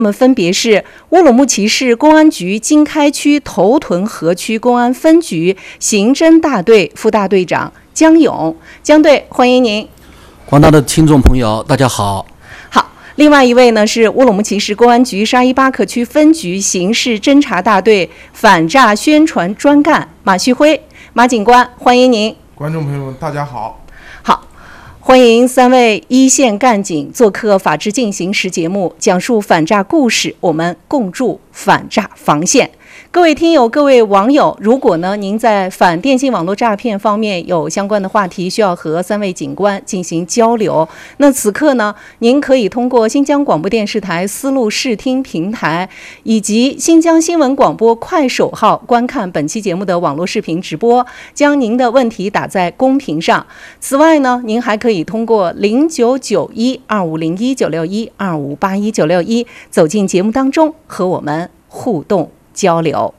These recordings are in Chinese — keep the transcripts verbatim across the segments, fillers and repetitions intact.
那么分别是乌鲁木齐市公安局经开区头屯河区公安分局刑侦大队副大队长江勇。江队，欢迎您。 广大的听众朋友，大家好。 好，另外一位呢是乌鲁木齐市公安局沙依巴克区分局刑事侦查大队反诈宣传专干马旭辉。马警官，欢迎您。 观众朋友们，大家好。 好。欢迎三位一线干警做客《法治进行时》节目，讲述反诈故事，我们共筑反诈防线。各位听友、各位网友，如果呢您在反电信网络诈骗方面有相关的话题需要和三位警官进行交流，那此刻呢您可以通过新疆广播电视台丝路视听平台以及新疆新闻广播快手号观看本期节目的网络视频直播，将您的问题打在公屏上。此外呢，您还可以通过零九九一二五零一九六一二五八一九六一走进节目当中和我们互动交流。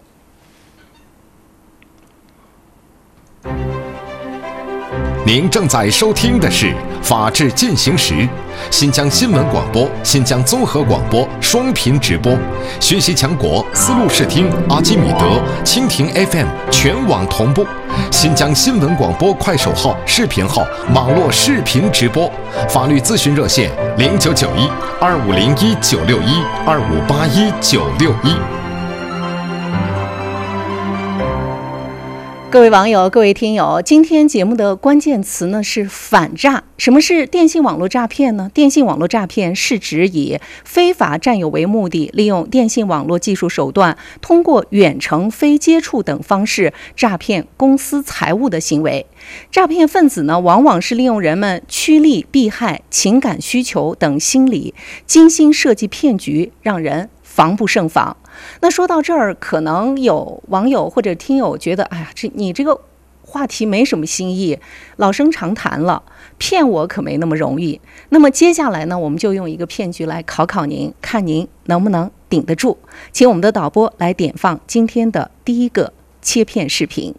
您正在收听的是《法治进行时》，新疆新闻广播、新疆综合广播双频直播，学习强国丝路视听、阿基米德、蜻蜓 F M 全网同步，新疆新闻广播快手号、视频号网络视频直播，法律咨询热线零九九一二五零一九六一二五八一九六一。 各位网友，各位听友，今天节目的关键词呢是反诈。什么是电信网络诈骗呢？电信网络诈骗是指以非法占有为目的，利用电信网络技术手段，通过远程、非接触等方式诈骗公私财物的行为。诈骗分子呢，往往是利用人们趋利避害、情感需求等心理，精心设计骗局，让人防不胜防。那说到这儿，可能有网友或者听友觉得，哎呀，这你这个话题没什么新意，老生常谈了，骗我可没那么容易。那么接下来呢，我们就用一个骗局来考考您，看您能不能顶得住。请我们的导播来点放今天的第一个切片视频。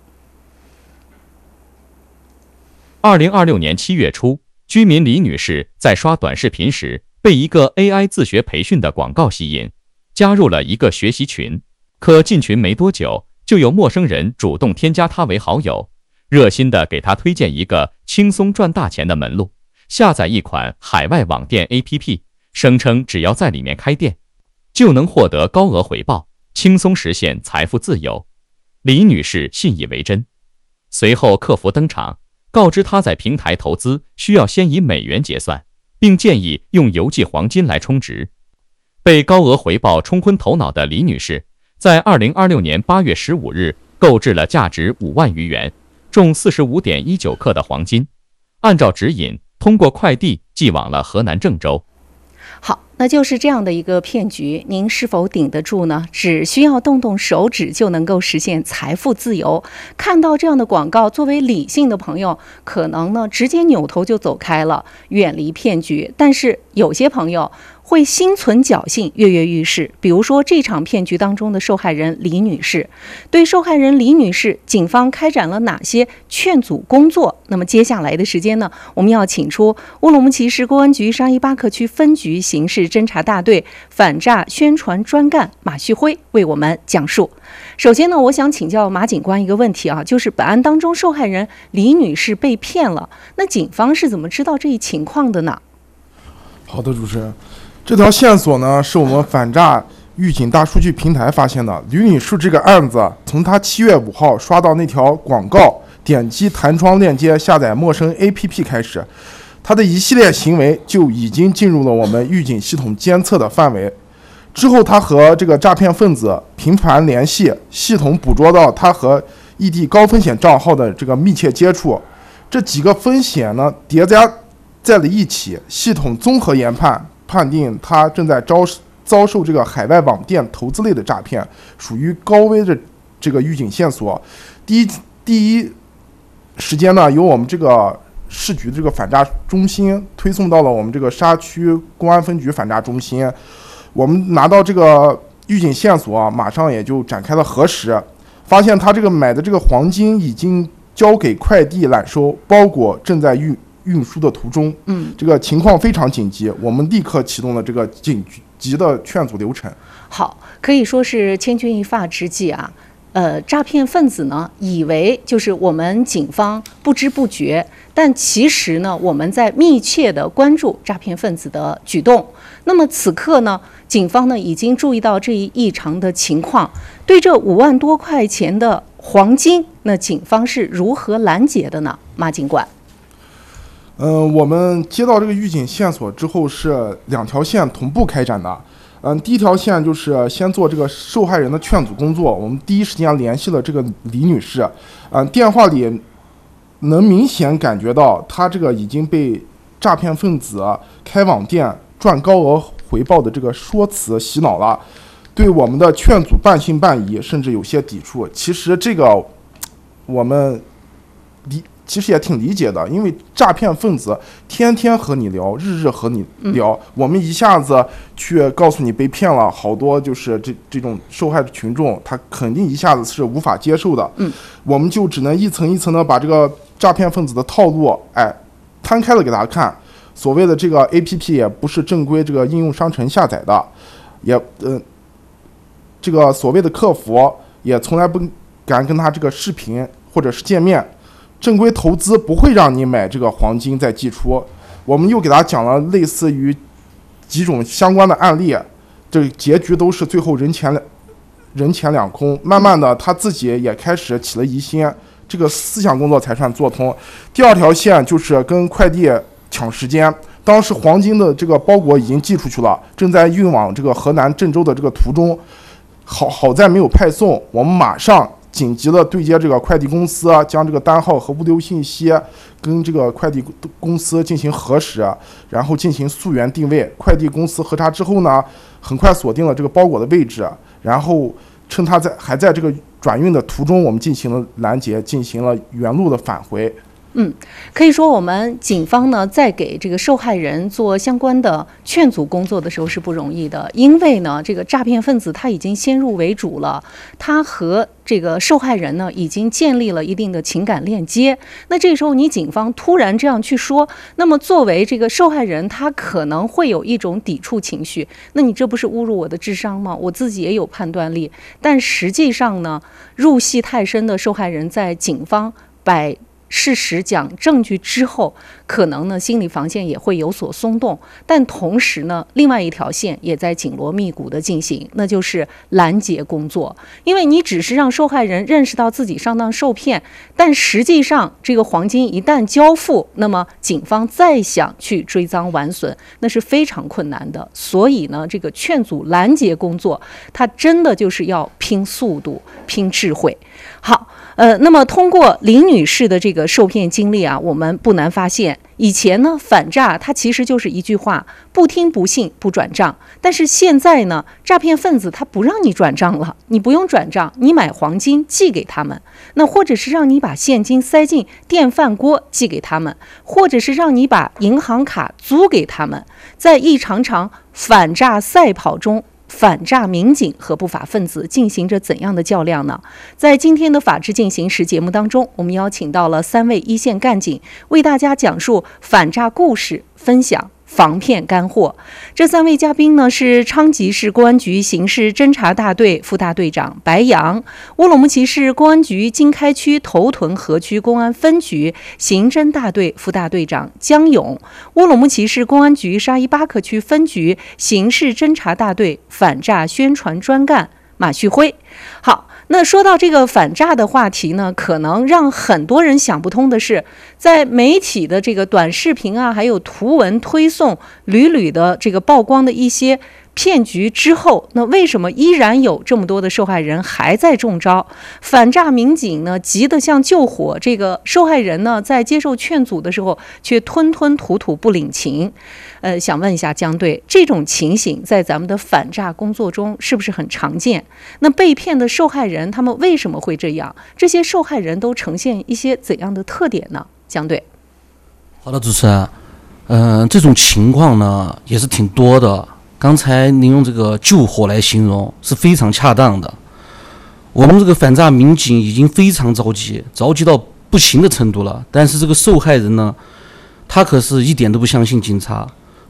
二零二六年七月初，居民李女士在刷短视频时，被一个 A I 自学培训的广告吸引，加入了一个学习群。可进群没多久，就有陌生人主动添加她为好友，热心地给她推荐一个轻松赚大钱的门路，下载一款海外网店 A P P， 声称只要在里面开店，就能获得高额回报，轻松实现财富自由。李女士信以为真，随后客服登场，告知她在平台投资需要先以美元结算，并建议用邮寄黄金来充值。被高额回报冲昏头脑的李女士，在二零二六年八月十五日购置了价值五万余元、重 四十五点一九 克的黄金，按照指引通过快递寄往了河南郑州。 好，那就是这样的一个骗局，您是否顶得住呢？只需要动动手指就能够实现财富自由。看到这样的广告，作为理性的朋友，可能呢直接扭头就走开了，远离骗局。但是有些朋友会心存侥幸，跃跃欲试。比如说这场骗局当中的受害人李女士，对受害人李女士，警方开展了哪些劝阻工作？那么接下来的时间呢，我们要请出乌鲁木齐市公安局沙依巴克区分局刑事侦查大队反诈宣传专干马旭辉为我们讲述。首先呢，我想请教马警官一个问题啊，就是本案当中受害人李女士被骗了，那警方是怎么知道这一情况的呢？ 好的，主持人。这条线索呢，是我们反诈预警大数据平台发现的。吕女士这个案子，从她七月五号刷到那条广告，点击弹窗链接下载陌生 A P P 开始，她的一系列行为就已经进入了我们预警系统监测的范围。之后，她和这个诈骗分子频繁联系，系统捕捉到她和异地高风险账号的这个密切接触，这几个风险呢叠加在了一起，系统综合研判。判定他正在遭遭受这个海外网店投资类的诈骗，属于高危的这个预警线索。第一第一时间呢，由我们这个市局这个反诈中心推送到了我们这个沙区公安分局反诈中心。我们拿到这个预警线索啊，马上也就展开了核实，发现他这个买的这个黄金已经交给快递揽收，包裹正在运。运输的途中，嗯，这个情况非常紧急，我们立刻启动了这个警级的劝阻流程。 好，可以说是千钧一发之际啊。呃，诈骗分子呢，以为就是我们警方不知不觉，但其实呢，我们在密切的关注诈骗分子的举动。那么此刻呢，警方呢已经注意到这一异常的情况，对这五万多块钱的黄金，那警方是如何拦截的呢？马警官。 嗯、呃，我们接到这个预警线索之后，是两条线同步开展的。嗯，第一条线就是先做这个受害人的劝阻工作，我们第一时间联系了这个李女士。嗯，电话里能明显感觉到她这个已经被诈骗分子开网店赚高额回报的这个说辞洗脑了，对我们的劝阻半信半疑，甚至有些抵触。其实这个我们理其实也挺理解的，因为诈骗分子天天和你聊，日日和你聊，嗯、我们一下子去告诉你被骗了，好多就是这这种受害的群众，他肯定一下子是无法接受的。 嗯， 我们就只能一层一层的把这个诈骗分子的套路，哎，摊开了给大家看。所谓的这个 A P P 也不是正规这个应用商城下载的，也呃，这个所谓的客服也从来不敢跟他这个视频或者是见面。正规投资不会让你买这个黄金再寄出。我们又给他讲了类似于几种相关的案例，这结局都是最后人钱人钱两空。慢慢的他自己也开始起了疑心，这个思想工作才算做通。第二条线就是跟快递抢时间，当时黄金的这个包裹已经寄出去了，正在运往这个河南郑州的这个途中，好好在没有派送，我们马上紧急的对接这个快递公司，将这个单号和物流信息跟这个快递公司进行核实，然后进行溯源定位。快递公司核查之后呢，很快锁定了这个包裹的位置，然后趁他在还在这个转运的途中，我们进行了拦截，进行了原路的返回。 嗯，可以说我们警方呢，在给这个受害人做相关的劝阻工作的时候是不容易的，因为呢，这个诈骗分子他已经先入为主了，他和这个受害人呢已经建立了一定的情感链接。那这时候你警方突然这样去说，那么作为这个受害人，他可能会有一种抵触情绪。那你这不是侮辱我的智商吗？我自己也有判断力。但实际上呢，入戏太深的受害人在警方摆事实讲证据之后，可能呢心理防线也会有所松动，但同时呢，另外一条线也在紧锣密鼓的进行，那就是拦截工作。因为你只是让受害人认识到自己上当受骗，但实际上这个黄金一旦交付，那么警方再想去追赃挽损，那是非常困难的。所以呢，这个劝阻拦截工作，它真的就是要拼速度、拼智慧。好。呃，那么通过林女士的这个受骗经历啊，我们不难发现，以前呢反诈它其实就是一句话：不听不信不转账。但是现在呢，诈骗分子他不让你转账了，你不用转账，你买黄金寄给他们，那或者是让你把现金塞进电饭锅寄给他们，或者是让你把银行卡租给他们，在一场场反诈赛跑中。反诈民警和不法分子进行着怎样的较量呢？在今天的法治进行时节目当中，我们邀请到了三位一线干警，为大家讲述反诈故事，分享防骗干货。这三位嘉宾呢是昌吉市公安局刑事侦查大队副大队长白杨，乌鲁木齐市公安局经开区头屯河区公安分局刑侦大队副大队长江勇，乌鲁木齐市公安局沙依巴克区分局刑事侦查大队反诈宣传专干马旭辉。好，那说到这个反诈的话题呢，可能让很多人想不通的是，在媒体的这个短视频啊，还有图文推送屡屡的这个曝光的一些骗局之后，那为什么依然有这么多的受害人还在中招？反诈民警呢急得像救火，这个受害人呢在接受劝阻的时候却吞吞吐吐不领情。呃，想问一下江队，这种情形在咱们的反诈工作中是不是很常见？那被骗的受害人他们为什么会这样？这些受害人都呈现一些怎样的特点呢？江队。 好的，主持人，嗯、呃，这种情况呢也是挺多的。刚才您用这个救火来形容是非常恰当的。我们这个反诈民警已经非常着急，着急到不行的程度了。但是这个受害人呢，他可是一点都不相信警察，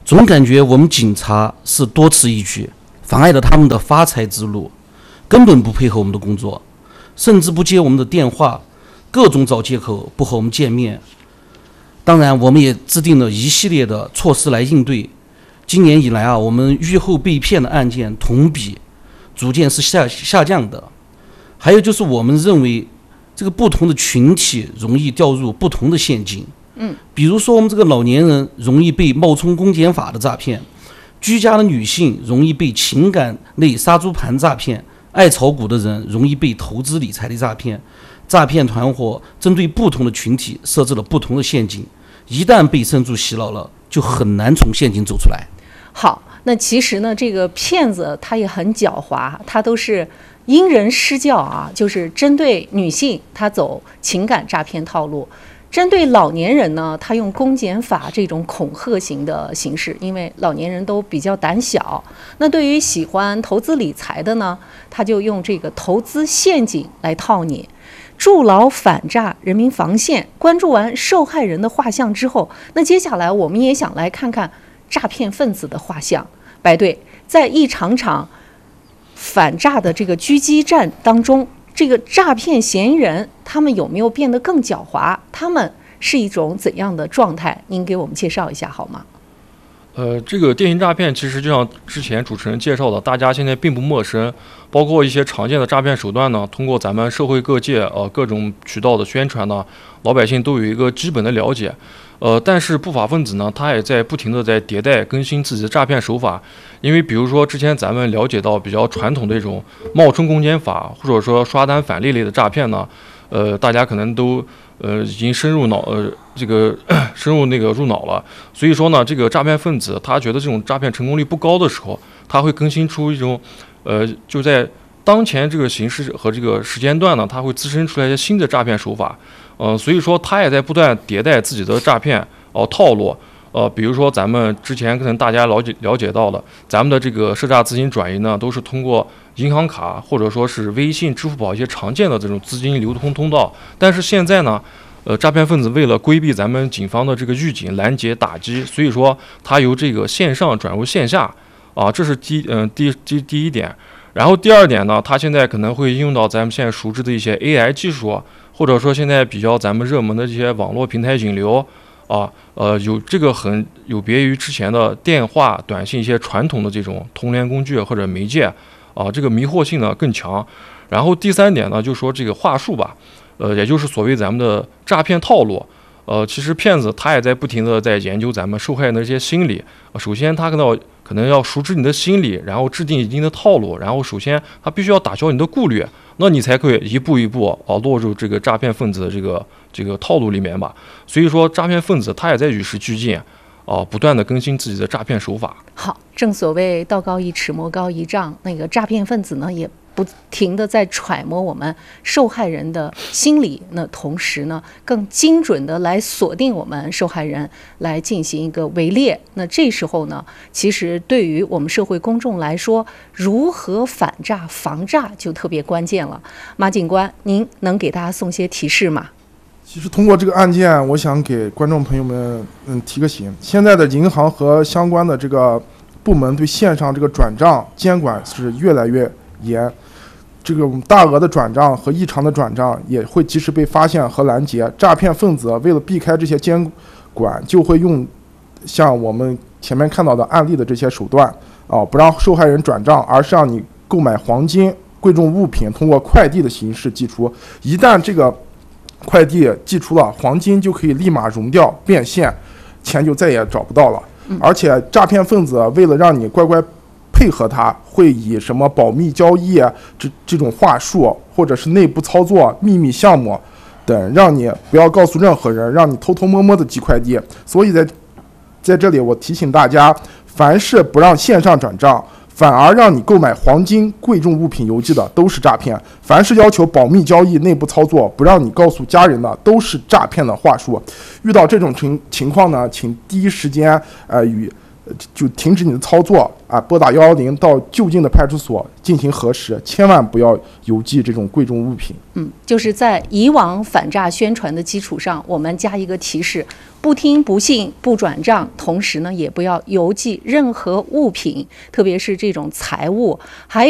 总感觉我们警察是多此一举，妨碍了他们的发财之路，根本不配合我们的工作，甚至不接我们的电话，各种找借口不和我们见面。当然，我们也制定了一系列的措施来应对。今年以来啊，我们预后被骗的案件同比逐渐是下下降的。还有就是我们认为这个不同的群体容易掉入不同的陷阱。 嗯， 比如说我们这个老年人容易被冒充公检法的诈骗，居家的女性容易被情感类杀猪盘诈骗，爱炒股的人容易被投资理财的诈骗。诈骗团伙针对不同的群体设置了不同的陷阱，一旦被深入洗脑了，就很难从陷阱走出来。 好，那其实呢，这个骗子他也很狡猾，他都是因人施教啊，就是针对女性他走情感诈骗套路，针对老年人呢，他用公检法这种恐吓型的形式，因为老年人都比较胆小。那对于喜欢投资理财的呢，他就用这个投资陷阱来套你。筑牢反诈人民防线，关注完受害人的画像之后，那接下来我们也想来看看诈骗分子的画像。白队，在一场场反诈的这个狙击战当中，这个诈骗嫌疑人他们有没有变得更狡猾？他们是一种怎样的状态？您给我们介绍一下好吗？ 呃，这个电信诈骗其实就像之前主持人介绍的，大家现在并不陌生，包括一些常见的诈骗手段呢，通过咱们社会各界呃各种渠道的宣传呢，老百姓都有一个基本的了解。呃，但是不法分子呢，他也在不停的在迭代更新自己的诈骗手法。因为比如说之前咱们了解到比较传统的一种冒充公检法或者说刷单返利类的诈骗呢，呃，大家可能都呃已经深入脑呃这个深入那个入脑了。所以说呢，这个诈骗分子他觉得这种诈骗成功率不高的时候，他会更新出一种呃就在当前这个形势和这个时间段呢，他会滋生出来一些新的诈骗手法。呃，所以说他也在不断迭代自己的诈骗哦、呃、套路。呃，比如说咱们之前可能大家了解了解到的，咱们的这个赊诈资金转移呢，都是通过银行卡或者说是微信、支付宝一些常见的这种资金流通通道。但是现在呢，呃，诈骗分子为了规避咱们警方的这个预警、拦截、打击，所以说他由这个线上转入线下，啊，这是第嗯、呃、第第第一点。然后第二点呢，他现在可能会应用到咱们现在熟知的一些 A I 技术，或者说现在比较咱们热门的这些网络平台引流。啊，呃，有这个很有别于之前的电话、短信一些传统的这种通联工具或者媒介，啊，这个迷惑性呢更强。然后第三点呢，就说这个话术吧，呃，也就是所谓咱们的诈骗套路。呃，其实骗子他也在不停的在研究咱们受害人的这些心理。呃、首先他可能要可能要熟知你的心理，然后制定一定的套路，然后首先他必须要打消你的顾虑，那你才可以一步一步啊落入这个诈骗分子的这个这个套路里面吧。所以说，诈骗分子他也在与时俱进，啊，不断的更新自己的诈骗手法。 好，正所谓道高一尺，魔高一丈，那个诈骗分子呢也不停地在揣摩我们受害人的心理，那同时呢，更精准地来锁定我们受害人，来进行一个围猎。那这时候呢，其实对于我们社会公众来说，如何反诈防诈就特别关键了。马警官，您能给大家送些提示吗？ 其实通过这个案件，我想给观众朋友们嗯提个醒，现在的银行和相关的这个部门对线上这个转账监管是越来越严，这个大额的转账和异常的转账也会及时被发现和拦截。诈骗分子为了避开这些监管，就会用像我们前面看到的案例的这些手段啊，不让受害人转账，而是让你购买黄金、贵重物品，通过快递的形式寄出。一旦这个快递寄出了，黄金就可以立马熔掉变现，钱就再也找不到了。而且诈骗分子为了让你乖乖配合他，会以什么保密交易这这种话术，或者是内部操作、秘密项目等，让你不要告诉任何人，让你偷偷摸摸的寄快递。所以在在这里我提醒大家，凡是不让线上转账，反而让你购买黄金、贵重物品邮寄的都是诈骗；凡是要求保密交易、内部操作不让你告诉家人的，都是诈骗的话术。遇到这种情情况呢，请第一时间呃与就停止你的操作啊，拨打幺幺零到就近的派出所进行核实，千万不要邮寄这种贵重物品。 嗯，就是在以往反诈宣传的基础上，我们加一个提示：不听不信不转账，同时呢，也不要邮寄任何物品，特别是这种财物，还有。